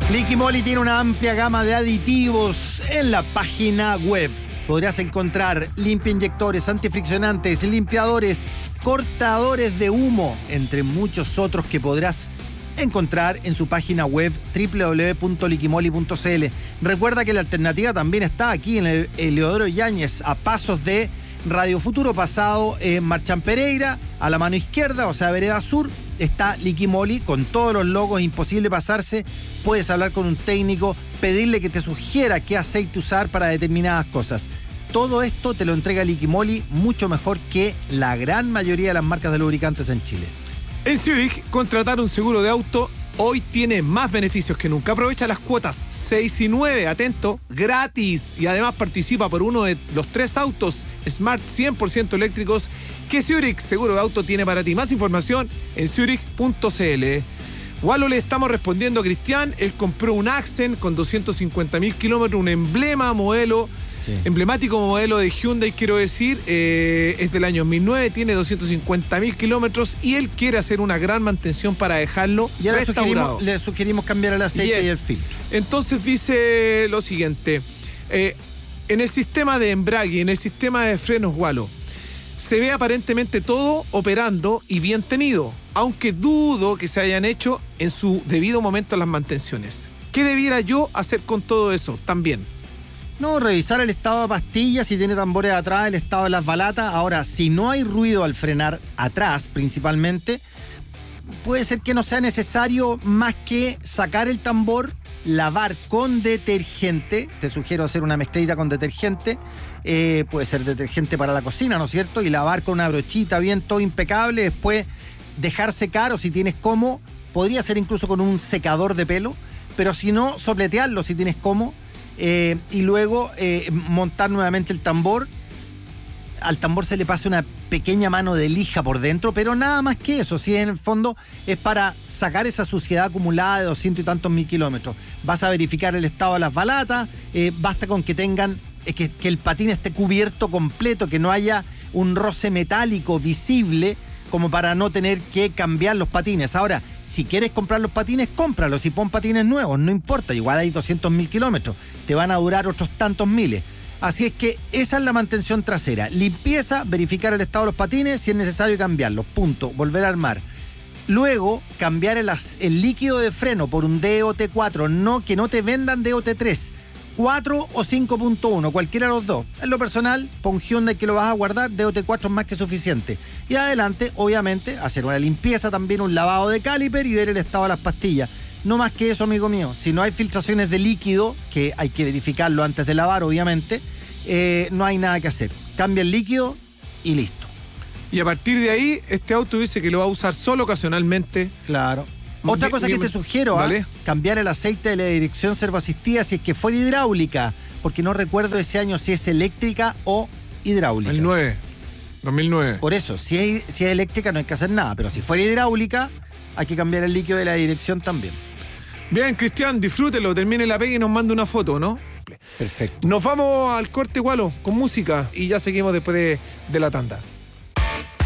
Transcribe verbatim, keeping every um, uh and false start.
Liquimoli tiene una amplia gama de aditivos en la página web. Podrás encontrar limpiainyectores, antifriccionantes, limpiadores, cortadores de humo, entre muchos otros que podrás encontrar en su página web doble u doble u doble u punto liquimoli punto c l. Recuerda que la alternativa también está aquí en el Eleodoro Yáñez, a pasos de Radio Futuro, pasado en Marchán Pereira, a la mano izquierda, o sea, vereda sur, está Liquimoli con todos los logos, imposible pasarse. Puedes hablar con un técnico, pedirle que te sugiera qué aceite usar para determinadas cosas. Todo esto te lo entrega Liquimoli mucho mejor que la gran mayoría de las marcas de lubricantes en Chile. En Zurich, contratar un seguro de auto hoy tiene más beneficios que nunca. Aprovecha las cuotas seis y nueve, atento, gratis. Y además participa por uno de los tres autos Smart cien por ciento eléctricos que Zurich Seguro de Auto tiene para ti. Más información en zurich punto c l. Wallo, le estamos respondiendo a Cristian. Él compró un Accent con doscientos cincuenta mil kilómetros, un emblema modelo, sí. emblemático modelo de Hyundai, quiero decir. Eh, es del año dos mil nueve, tiene doscientos cincuenta mil kilómetros y él quiere hacer una gran mantención para dejarlo y ahora restaurado. Sugerimos, le sugerimos cambiar el aceite yes. y el filtro. Entonces dice lo siguiente. Eh, en el sistema de embrague, en el sistema de frenos, Wallo, se ve aparentemente todo operando y bien tenido, aunque dudo que se hayan hecho en su debido momento las mantenciones. ¿Qué debiera yo hacer con todo eso también? No, revisar el estado de pastillas, si tiene tambores atrás, el estado de las balatas. Ahora, si no hay ruido al frenar atrás, principalmente, puede ser que no sea necesario más que sacar el tambor, lavar con detergente. Te sugiero hacer una mezclita con detergente. Eh, puede ser detergente para la cocina, ¿no es cierto? Y lavar con una brochita bien, todo impecable. Después dejar secar, o si tienes como, podría ser incluso con un secador de pelo. Pero si no, sopletearlo si tienes como. Eh, y luego eh, montar nuevamente el tambor. Al tambor se le pasa una pequeña mano de lija por dentro, pero nada más que eso. Si en el fondo es para sacar esa suciedad acumulada de doscientos y tantos mil kilómetros. Vas a verificar el estado de las balatas. Eh, basta con que tengan eh, que, que el patín esté cubierto completo, que no haya un roce metálico visible, como para no tener que cambiar los patines. Ahora, si quieres comprar los patines, cómpralos y pon patines nuevos, no importa, igual hay doscientos mil kilómetros, te van a durar otros tantos miles. Así es que esa es la mantención trasera. Limpieza, verificar el estado de los patines, si es necesario cambiarlos, punto, volver a armar. Luego, cambiar el, el líquido de freno por un D O T cuatro, no, que no te vendan D O T tres, cuatro o cinco punto uno, cualquiera de los dos. En lo personal, pon Hyundai que lo vas a guardar, D O T cuatro es más que suficiente. Y adelante, obviamente, hacer una limpieza también, un lavado de caliper y ver el estado de las pastillas. No más que eso, amigo mío. Si no hay filtraciones de líquido, que hay que verificarlo antes de lavar, obviamente, eh, no hay nada que hacer. Cambia el líquido y listo. Y a partir de ahí, este auto dice que lo va a usar solo ocasionalmente. Claro. Otra cosa que te sugiero, ¿vale? ¿eh? Cambiar el aceite de la dirección servoasistida si es que fuera hidráulica, porque no recuerdo ese año si es eléctrica o hidráulica. El nueve, dos mil nueve. Por eso, si es, si es eléctrica no hay que hacer nada, pero si fuera hidráulica hay que cambiar el líquido de la dirección también. Bien, Cristian, disfrútelo, termine la pega y nos manda una foto, ¿no? Perfecto. Nos vamos al corte, Wallo, con música y ya seguimos después de, de la tanda.